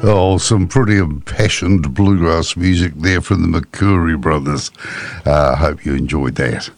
Oh, some pretty impassioned bluegrass music there from the McCoury brothers. Hope you enjoyed that.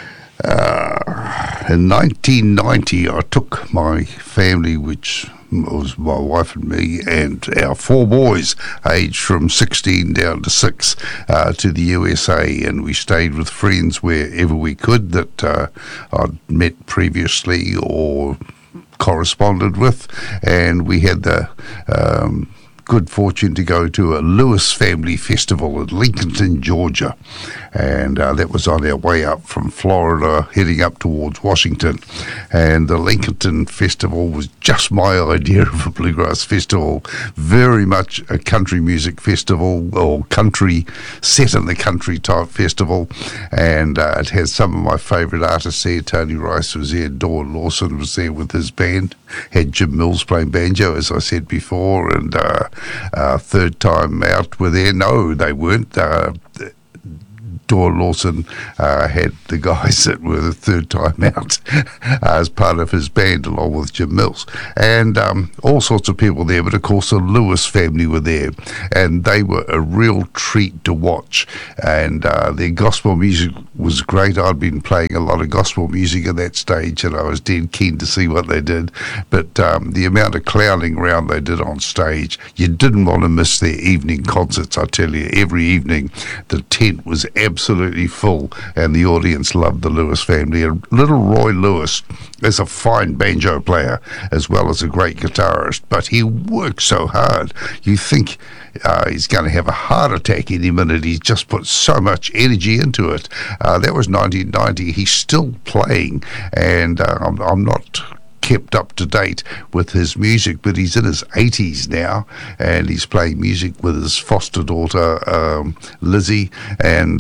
In 1990, I took my family, which was my wife and me, and our four boys, aged from 16 down to 6, to the USA, and we stayed with friends wherever we could that I'd met previously or corresponded with, and we had the good fortune to go to a Lewis Family Festival in Lincolnton, Georgia, and that was on our way up from Florida, heading up towards Washington. And the Lincolnton Festival was just my idea of a bluegrass festival, very much a country music festival, or country, set in the country type festival, and it has some of my favourite artists there. Tony Rice was there, Dawn Lawson was there with his band, had Jim Mills playing banjo, as I said before, and third time out were there. No, they weren't. Dawn Lawson had the guys that were the third time out as part of his band, along with Jim Mills, and all sorts of people there. But of course, the Lewis family were there, and they were a real treat to watch. And their gospel music was great. I'd been playing a lot of gospel music at that stage, and I was dead keen to see what they did. But the amount of clowning around they did on stage, you didn't want to miss their evening concerts. I tell you, every evening the tent was absolutely full, and the audience loved the Lewis family. And little Roy Lewis is a fine banjo player as well as a great guitarist, but he works so hard. You think he's going to have a heart attack any minute. He's just put so much energy into it. That was 1990. He's still playing, and I'm not kept up to date with his music, but he's in his 80s now, and he's playing music with his foster daughter Lizzie, and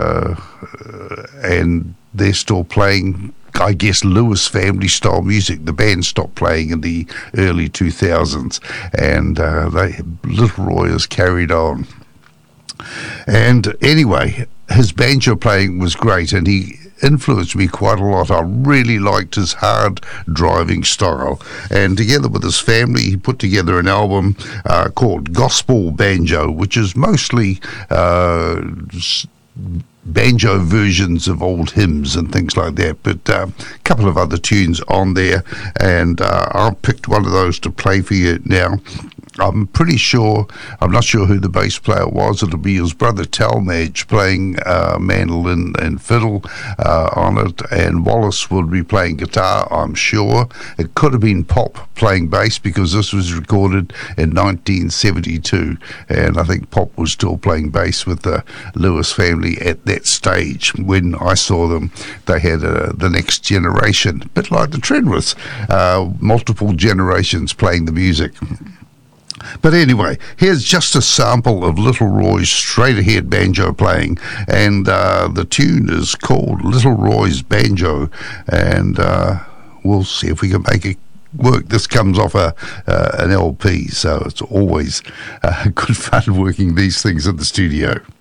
they're still playing, I guess, Lewis family style music. The band stopped playing in the early 2000s, and Little Roy has carried on. And anyway, his banjo playing was great, and he influenced me quite a lot. I really liked his hard driving style, and together with his family he put together an album called Gospel Banjo, which is mostly banjo versions of old hymns and things like that, but a couple of other tunes on there, and I've picked one of those to play for you now. I'm not sure who the bass player was. It'll be his brother Talmadge playing mandolin and fiddle on it, and Wallace will be playing guitar, I'm sure. It could have been Pop playing bass, because this was recorded in 1972, and I think Pop was still playing bass with the Lewis family at that stage. When I saw them, they had the next generation, a bit like the Trenwiths, multiple generations playing the music. But anyway, here's just a sample of Little Roy's straight-ahead banjo playing, and the tune is called Little Roy's Banjo, and we'll see if we can make it work. This comes off an LP, so it's always good fun working these things in the studio.